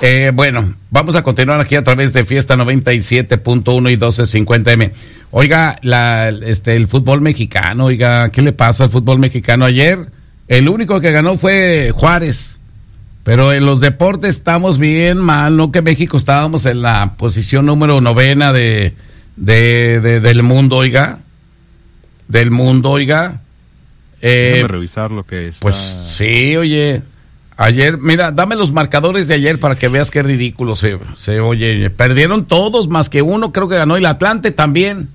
Bueno, vamos a continuar aquí a través de Fiesta 97.1 y 1250M. Oiga, el fútbol mexicano, oiga, ¿qué le pasa al fútbol mexicano? Ayer, el único que ganó fue Juárez, pero en los deportes estamos bien mal, ¿no? Que México estábamos en la posición número 9 del mundo, oiga. Del mundo, oiga. Déjame revisar lo que está. Pues sí, oye. Ayer, mira, dame los marcadores de ayer para que veas qué ridículo se oye. Perdieron todos, más que uno, creo que ganó. Y el Atlante también.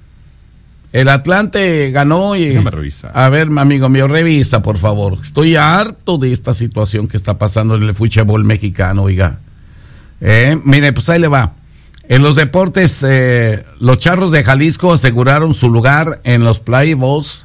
El Atlante ganó y... Déjame revisar. A ver, amigo mío, revisa, por favor. Estoy harto de esta situación que está pasando en el fútbol mexicano, oiga. Mire, pues ahí le va. En los deportes, los Charros de Jalisco aseguraron su lugar en los playoffs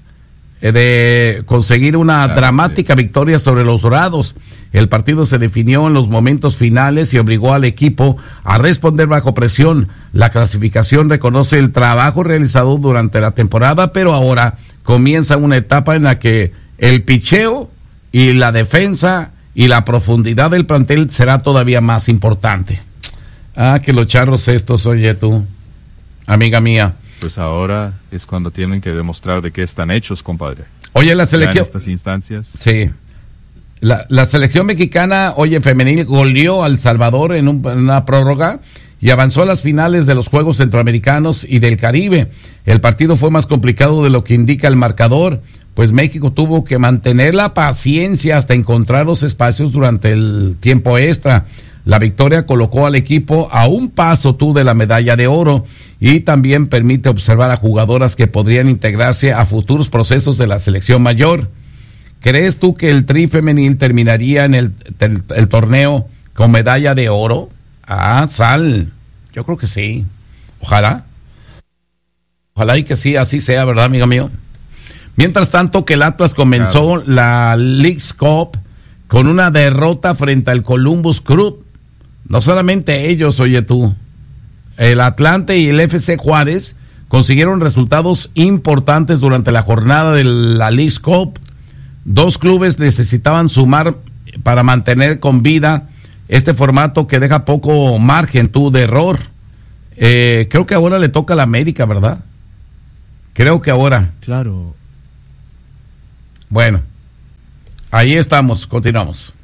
de conseguir una dramática victoria sobre los Dorados. El partido se definió en los momentos finales y obligó al equipo a responder bajo presión. La clasificación reconoce el trabajo realizado durante la temporada, pero ahora comienza una etapa en la que el picheo y la defensa y la profundidad del plantel será todavía más importante. Que los Charros estos, oye tú, amiga mía. Pues ahora es cuando tienen que demostrar de qué están hechos, compadre. Oye, la selección... En estas instancias. Sí. La selección mexicana, oye, femenil, goleó a El Salvador en una prórroga y avanzó a las finales de los Juegos Centroamericanos y del Caribe. El partido fue más complicado de lo que indica el marcador, pues México tuvo que mantener la paciencia hasta encontrar los espacios durante el tiempo extra. La victoria colocó al equipo a un paso de la medalla de oro y también permite observar a jugadoras que podrían integrarse a futuros procesos de la selección mayor. ¿Crees tú que el Tri femenil terminaría en el torneo con medalla de oro? Sal. Yo creo que sí. Ojalá. Ojalá y que sí, así sea, ¿verdad, amigo mío? Mientras tanto, que el Atlas comenzó la Leagues Cup con una derrota frente al Columbus Crew. No solamente ellos, oye tú, el Atlante y el FC Juárez consiguieron resultados importantes durante la jornada de la Leagues Cup. Dos clubes necesitaban sumar para mantener con vida este formato que deja poco margen de error. Creo que ahora le toca a la América, ¿verdad? Creo que ahora. Claro. Bueno, ahí estamos, continuamos.